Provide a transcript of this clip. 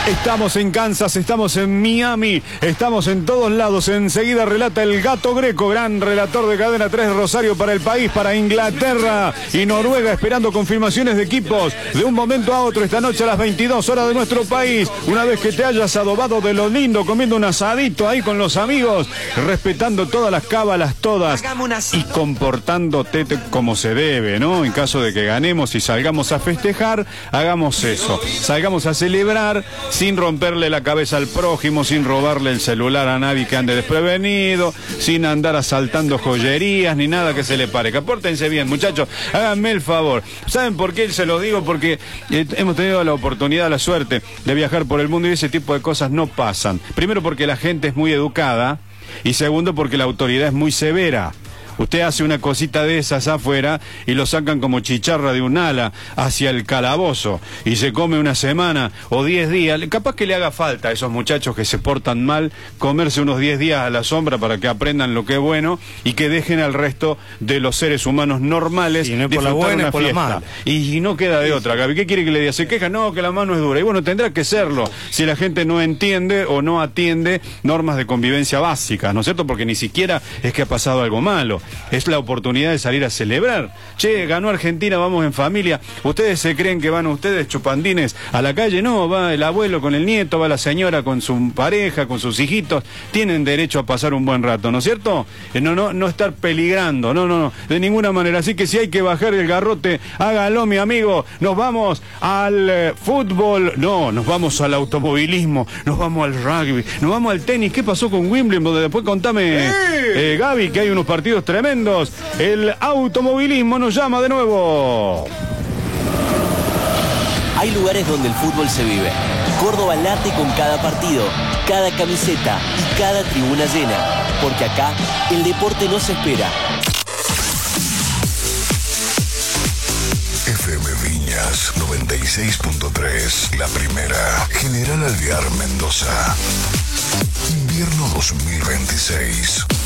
Estamos en Kansas, estamos en Miami, estamos en todos lados. Enseguida relata el Gato Greco, gran relator de Cadena 3 Rosario para el país, para Inglaterra y Noruega, esperando confirmaciones de equipos de un momento a otro esta noche a las 22 horas de nuestro país. Una vez que te hayas adobado de lo lindo, comiendo un asadito ahí con los amigos, respetando todas las cábalas, todas, y comportándote como se debe, ¿no? En caso de que ganemos y salgamos a festejar, hagamos eso. Salgamos a celebrar sin romperle la cabeza al prójimo, sin robarle el celular a nadie que ande desprevenido, sin andar asaltando joyerías ni nada que se le parezca. Pórtense bien, muchachos, háganme el favor. ¿Saben por qué se los digo? Porque hemos tenido la oportunidad, la suerte de viajar por el mundo y ese tipo de cosas no pasan. Primero porque la gente es muy educada y segundo porque la autoridad es muy severa. Usted hace una cosita de esas afuera y lo sacan como chicharra de un ala hacia el calabozo y se come una semana o 10 días. Capaz que le haga falta a esos muchachos que se portan mal comerse unos 10 días a la sombra para que aprendan lo que es bueno y que dejen al resto de los seres humanos normales y no es por la buena, una por la fiesta. mala. Y no queda de otra, Gaby. ¿Qué quiere que le diga? Se queja, no, que la mano es dura. Y bueno, tendrá que serlo si la gente no entiende o no atiende normas de convivencia básicas, ¿no es cierto? Porque ni siquiera es que ha pasado algo malo. Es la oportunidad de salir a celebrar. Che, ganó Argentina, vamos en familia. ¿Ustedes se creen que van ustedes chupandines a la calle? No, va el abuelo con el nieto, va la señora con su pareja, con sus hijitos. Tienen derecho a pasar un buen rato, ¿no es cierto? No estar peligrando, no, de ninguna manera. Así que si hay que bajar el garrote, hágalo, mi amigo. Nos vamos al fútbol, no, nos vamos al automovilismo, nos vamos al rugby, nos vamos al tenis. ¿Qué pasó con Wimbledon? Después contame, Gaby, que hay unos partidos tremendos. El automovilismo nos llama de nuevo. Hay lugares donde el fútbol se vive. Córdoba late con cada partido, cada camiseta y cada tribuna llena. Porque acá el deporte no se espera. FM Viñas 96.3, la primera. General Alvear, Mendoza. Invierno 2026.